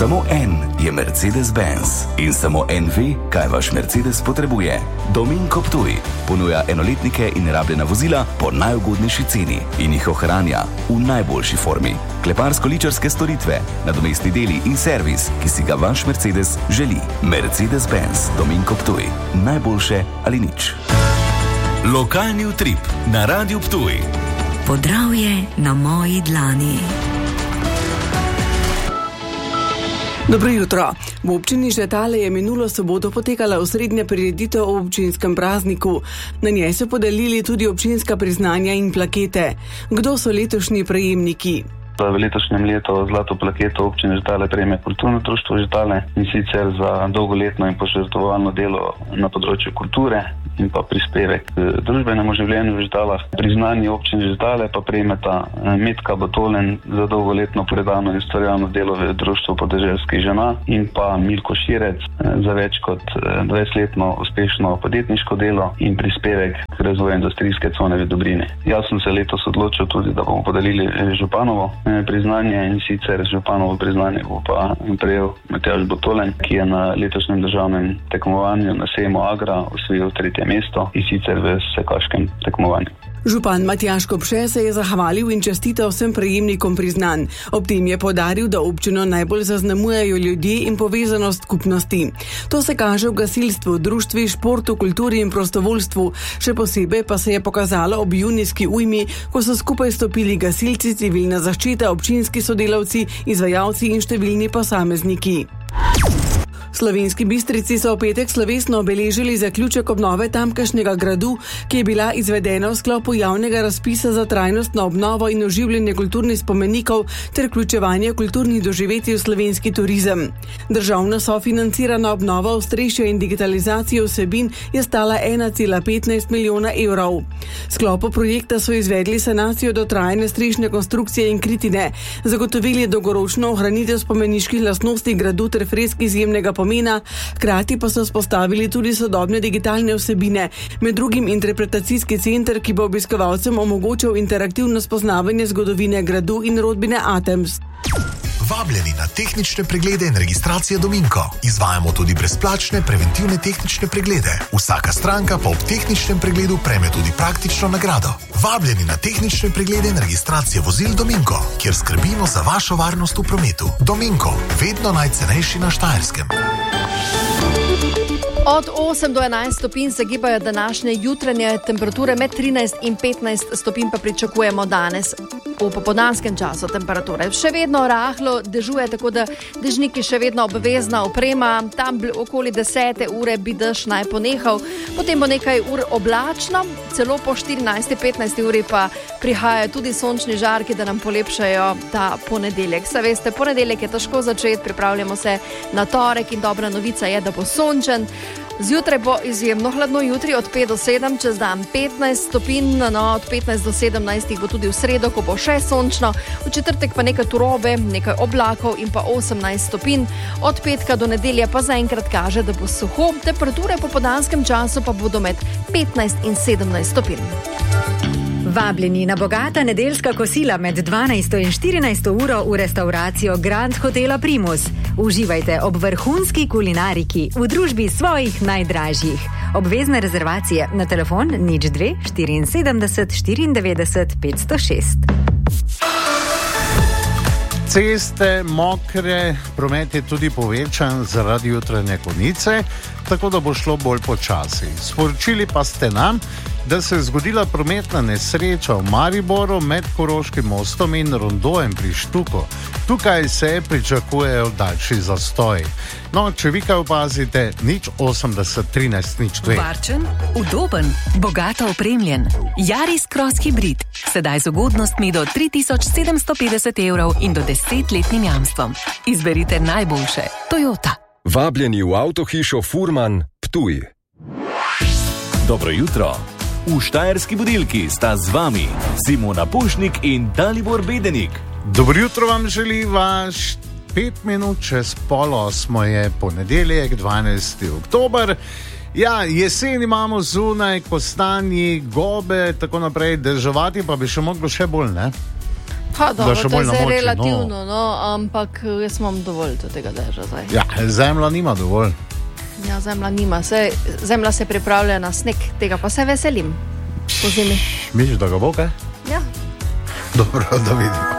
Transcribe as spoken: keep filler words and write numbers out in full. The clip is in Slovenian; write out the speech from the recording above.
Samo en je Mercedes-Benz in samo en ve, kaj vaš Mercedes potrebuje. Dominko Ptuj ponuja enoletnike in rabljena vozila po najugodnejši ceni in jih ohranja v najboljši formi. Kleparsko-ličarske storitve, nadomestni deli in servis, ki si ga vaš Mercedes želi. Mercedes-Benz Dominko Ptuj. Najboljše ali nič. Lokalni utrip na Radiu Ptuj. Podravje na moji dlani. Dobro jutro. V občini Žetale je minulo soboto potekala osrednja prireditev o občinskem prazniku. Na njej so podelili tudi občinska priznanja in plakete. Kdo so letošnji prejemniki? V letošnjem letu zlato plaketo občine Žetale prejme Kulturno društvo Žetale, in sicer za dolgoletno in požrtvovalno delo na področju kulture in pa prispevek k družbenemu življenju v Žetalah. Priznanje občine Žetale pa prejmeta Metka Botolen za dolgoletno predano in ustvarjalno delo v društvu podeželskih žena in pa Milko Širec za več kot dvajsetletno uspešno podjetniško delo in prispevek k razvoju industrijske cone v Dobrini. Jaz sem se letos odločil tudi, da bomo podelili županovo priznanje, in sicer županovo priznanje bo pa prejel Matjaž Botolen, ki je na letošnjem državnem tekmovanju na sejmu Agra osvojil tretje mesto, in sicer v sekaškem tekmovanju. Župan Matjaž Kopše se je zahvalil in čestital vsem prejemnikom priznanj. Ob tem je poudaril, da občino najbolj zaznamujejo ljudje in povezanost skupnosti. To se kaže v gasilstvu, društvi, športu, kulturi in prostovoljstvu. Še posebej pa se je pokazalo ob junijski ujmi, ko so skupaj stopili gasilci, civilna zaščita, občinski sodelavci, izvajalci in številni posamezniki. Slovenski Bistrici so v petek slovesno obeležili zaključek obnove tamkajšnjega gradu, ki je bila izvedena v sklopu javnega razpisa za trajnostno obnovo in oživljanje kulturnih spomenikov ter vključevanje kulturnih doživetij v slovenski turizem. Državno sofinancirana obnova ostrešja in digitalizacija vsebin je stala ena cela petnajst milijona evrov. V sklopu projekta so izvedli sanacijo dotrajane strešne konstrukcije in kritine, zagotovili dolgoročno ohranitev spomeniških lastnosti gradu ter fresk izjemnega pomena, hkrati pa so vzpostavili tudi sodobne digitalne vsebine, med drugim interpretacijski center, ki bo obiskovalcem omogočal interaktivno spoznavanje zgodovine gradu in rodbine Atems. Vabljeni na tehnične preglede in registracije Dominko. Izvajamo tudi brezplačne preventivne tehnične preglede. Vsaka stranka pa ob tehničnem pregledu prejme tudi praktično nagrado. Vabljeni na tehnične preglede in registracije vozil Dominko, kjer skrbimo za vašo varnost v prometu. Dominko, vedno najcenejši na Štajerskem. Od osem do enajst stopinj se gibajo današnje jutranje temperature, med trinajst in petnajst stopinj pa pričakujemo danes. V popoldanskem času temperature še vedno rahlo dežuje, tako da dežniki še vedno obvezna oprema. Tam okoli desete ure bi dež naj ponehal, potem bo nekaj ur oblačno, celo po štirinajsti petnajsti uri pa prihajajo tudi sončni žarki, da nam polepšajo ta ponedeljek. Saj veste, ponedeljek je težko začeti, pripravljamo se na torek in dobra novica je, da bo sončen. Zjutraj bo izjemno hladno, jutri od pet do sedem, čez dan petnajst stopinj, no od petnajst do sedemnajst bo tudi v sredo, ko bo še sončno, v četrtek pa nekaj turobe, nekaj oblakov in pa osemnajst stopinj. Od petka do nedelje pa zaenkrat kaže, da bo suho, temperature po popoldanskem času pa bodo med petnajst in sedemnajst stopinj. Vabljeni na bogata nedeljska kosila med dvanajsto in štirinajsto uro v restavracijo Grand Hotela Primus. Uživajte ob vrhunski kulinariki v družbi svojih najdražjih. Obvezne rezervacije na telefon nič dve štiriinsedemdeset štiriindevetdeset petsto šest. Ceste mokre, promet je tudi povečan zaradi jutranje konice, tako da bo šlo bolj počasi. Sporočili pa ste nam, da se je zgodila prometna nesreča v Mariboru med Koroškim mostom in rondojem pri Štuku. Tukaj se pričakujejo daljši zastoji. No, če vi kaj opazite, nič osemdeset trinajst nič dve. Varčen, udoben, bogato opremljen. Yaris Cross Hybrid. Sedaj z ugodnostmi do tri tisoč sedemsto petdeset evrov in do desetletnim jamstvom. Izberite najboljše. Toyota. Vabljeni v avtohišo Furman Ptuj. Dobro jutro. V Štajerski budilki sta z vami Simona Pušnik in Dalibor Bedenik. Dobro jutro vam želi vaš. Pet minut čez pol osmo je ponedeljek, dvanajsti oktober. Ja, jesen imamo zunaj, kostanji, gobe, tako naprej, deževati pa bi še moglo še bolj, ne? Ha, dobro, še to bolj je zdaj namoči, relativno, no. no, ampak jaz imam dovolj tega deža zdaj. Ja, zemlja nima dovolj. Ja, zemlja nima, se, zemlja se pripravlja na sneg, tega pa se veselim po zimi. Misliš, da ga bo kaj? Ja. Dobro, da vidim.